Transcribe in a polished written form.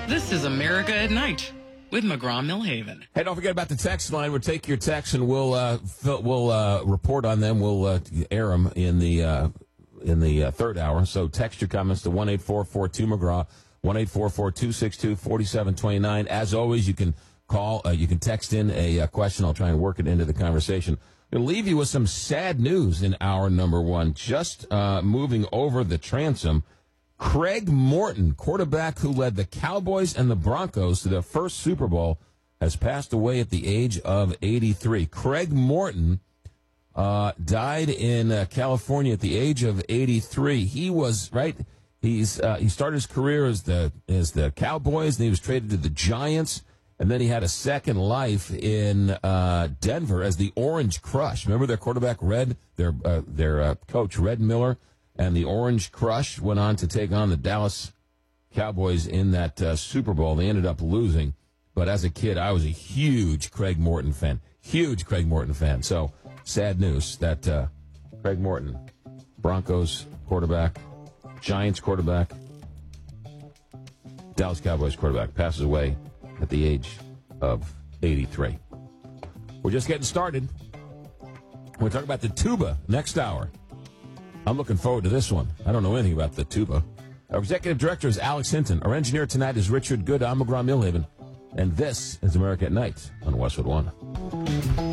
This is America at Night with McGraw-Millhaven. Hey, don't forget about the text line. We'll take your texts and we'll report on them. We'll air them in the third hour. So text your comments to 1-844-2-McGraw, 1-844-262-4729. As always, you can call, you can text in a question. I'll try and work it into the conversation. I'll leave you with some sad news in hour number one. Just moving over the transom, Craig Morton, quarterback who led the Cowboys and the Broncos to their first Super Bowl, has passed away at the age of 83. Craig Morton died in California at the age of 83. He was he started his career as the Cowboys, and he was traded to the Giants, and then he had a second life in Denver as the Orange Crush. Remember their quarterback their coach Red Miller, and the Orange Crush went on to take on the Dallas Cowboys in that Super Bowl. They ended up losing, but as a kid, I was a huge Craig Morton fan. So sad news that Craig Morton, Broncos quarterback, Giants quarterback, Dallas Cowboys quarterback, passes away at the age of 83. We're just getting started. We'll talk about the tuba next hour. I'm looking forward to this one. I don't know anything about the tuba. Our executive director is Alex Hinton. Our engineer tonight is Richard Good. I'm McGraw-Millhaven. And this is America at Night on Westwood One.